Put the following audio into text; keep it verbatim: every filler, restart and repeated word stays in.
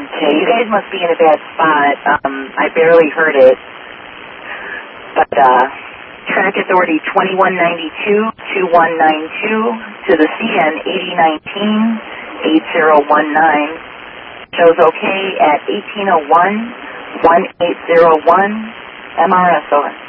Okay, you guys must be in a bad spot. Um, I barely heard it. But, uh, track authority twenty-one ninety-two, twenty-one ninety-two to the C N eighty nineteen, eighty nineteen. Shows okay at eighteen oh one, eighteen oh one. M R S over.